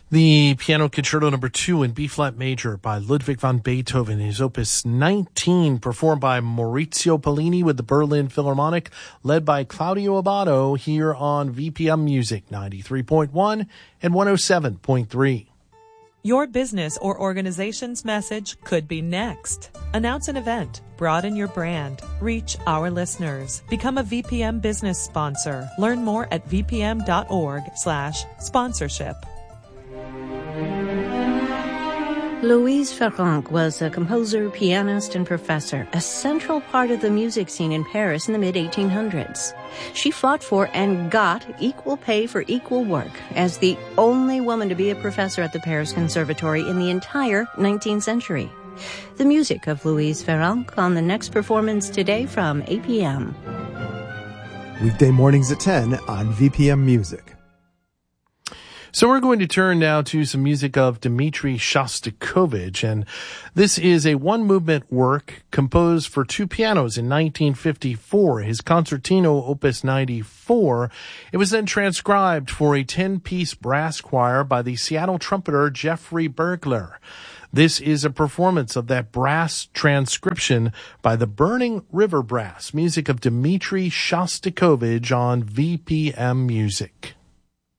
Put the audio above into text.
The Piano Concerto No. 2 in B-flat major by Ludwig van Beethoven is Opus 19, performed by Maurizio Pollini with the Berlin Philharmonic, led by Claudio Abbado here on VPM Music 93.1 and 107.3. Your business or organization's message could be next. Announce an event. Broaden your brand. Reach our listeners. Become a VPM business sponsor. Learn more at vpm.org/sponsorship. Louise Farrenc was a composer, pianist, and professor, a central part of the music scene in Paris in the mid-1800s. She fought for and got equal pay for equal work as the only woman to be a professor at the Paris Conservatory in the entire 19th century. The music of Louise Farrenc on the next performance today from APM. Weekday mornings at 10 on VPM Music. So we're going to turn now to some music of Dmitri Shostakovich, and this is a one-movement work composed for two pianos in 1954, his Concertino Opus 94. It was then transcribed for a 10-piece brass choir by the Seattle trumpeter Jeffrey Bergler. This is a performance of that brass transcription by the Burning River Brass, music of Dmitri Shostakovich on VPM Music.